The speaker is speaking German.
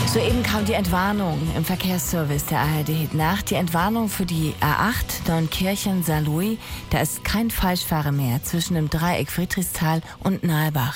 Soeben kam die Entwarnung im Verkehrsservice der ARD Nacht. Die Entwarnung für die A8 Neunkirchen-Saarlouis. Da ist kein Falschfahrer mehr zwischen dem Dreieck Friedrichsthal und Nalbach.